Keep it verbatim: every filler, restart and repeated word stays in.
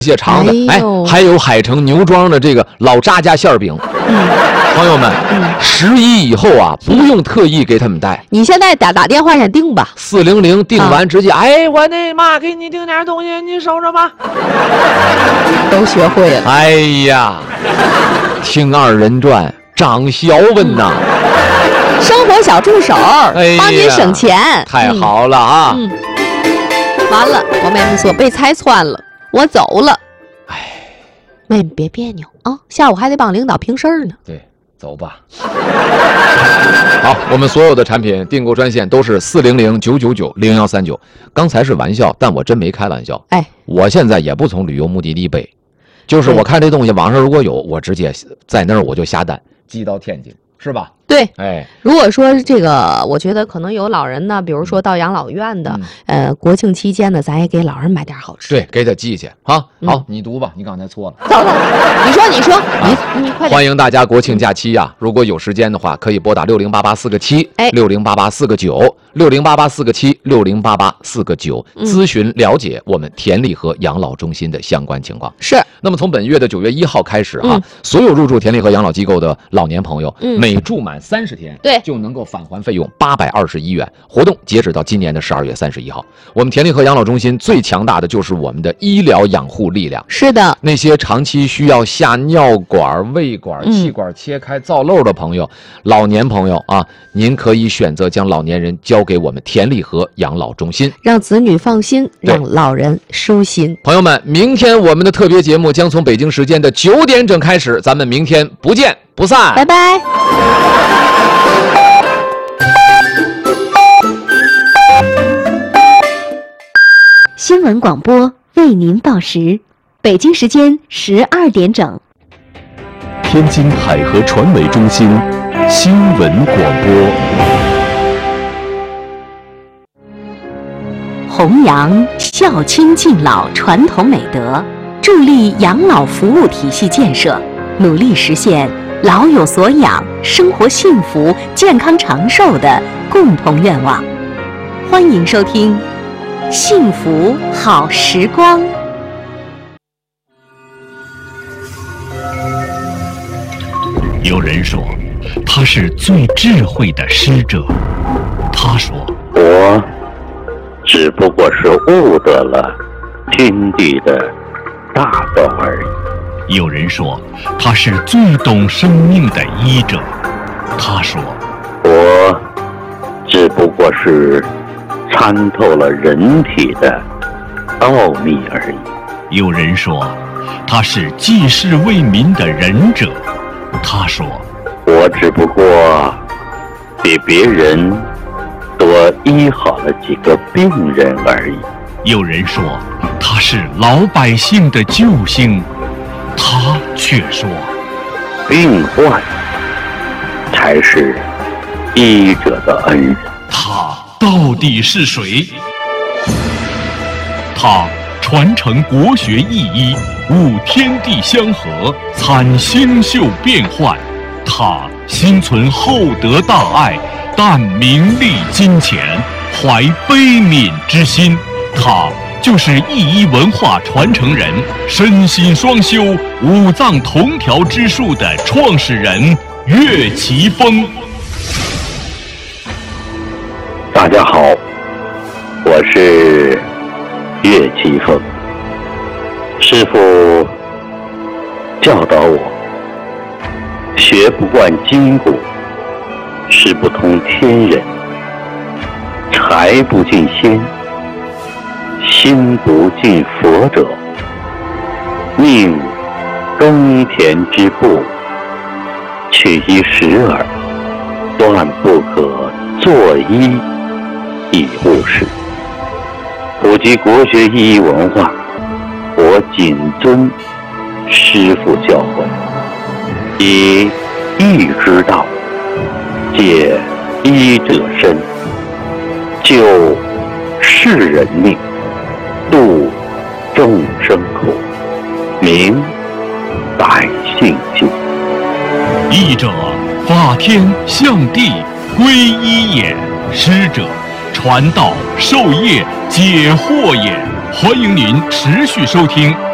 蟹肠的，哎，还有海城牛庄的这个老张家馅饼。嗯，朋友们，十一以后啊，不用特意给他们带， 你现在打打电话先订吧， 四零零订完直接，啊、哎，我那妈给你订点东西，你收着吧。 都学会了。 哎呀，听二人转，张小文呐， 生活小助手，哎、帮您省钱， 太好了啊！ 嗯嗯、完了，我妹妹说被拆穿了。我走了， 哎， 妹妹别别扭啊，下午还得帮领导评事儿呢。 对，走吧。好，我们所有的产品订购专线都是四零零九九九零幺三九。刚才是玩笑，但我真没开玩笑。 哎， 我现在也不从旅游目的地背，就是我看这东西网上如果有，我直接在那儿我就下单，寄到天津，是吧？ 对， 哎， 如果说这个，我觉得可能有老人呢，比如说到养老院的，嗯、呃，国庆期间呢，咱也给老人买点好吃。 对，给他寄去啊。好，嗯、你读吧，你刚才错了。 走走，你说，你说， 啊、 你你快点。 欢迎大家国庆假期呀、啊，如果有时间的话，可以拨打六零八八四个七，哎，六零八八四个九，六零八八四个七，六零八八四个九，咨询了解我们田利和养老中心的相关情况。 是。 那么从本月的九月一号开始哈、啊，嗯、所有入住田利和养老机构的老年朋友，嗯、每住满三十天， 对。 就能够返还费用八百二十一元。活动截止到今年的十二月三十一号。我们田利和养老中心最强大的就是我们的医疗养护力量。 是的， 那些长期需要下尿管、胃管、气管切开造漏的朋友、嗯、老年朋友啊，您可以选择将老年人交给我们田利和养老中心， 让子女放心，让老人舒心。 朋友们，明天我们的特别节目将从北京时间的九点整开始，咱们明天不见不散， 拜拜。 新闻广播为您报时，北京时间十二点整。 天津海河传媒中心新闻广播， 弘扬孝亲敬老传统美德，助力养老服务体系建设，努力实现老有所养、生活幸福、健康长寿的共同愿望。欢迎收听幸福好时光。 有人说他是最智慧的师者，他说我只不过是悟得了天地的大道而已。 有人说他是最懂生命的医者，他说我只不过是参透了人体的奥秘而已。 有人说他是济世为民的仁者，他说我只不过比别人多医好了几个病人而已。 有人说他是老百姓的救星，他却说病患才是医者的恩人。 他到底是谁？他传承国学意医，悟天地相合，参星宿变幻。他心存厚德大爱，淡名利金钱，怀悲悯之心。他就是意医文化传承人，身心双修，五脏同调之术的创始人岳奇峰。 大家好，我是岳奇峰。师父教导我，学不惯筋骨，识不通天人，财不进仙，心不进佛者，宁耕田之步，取一时耳，断不可作医以务实。普及国学意义文化，我谨遵师父教诲，以医之道解医者身，救世人命，度众生苦，明百姓心。 医者，法天象地，归一也；师者，传道授业解惑也。欢迎您持续收听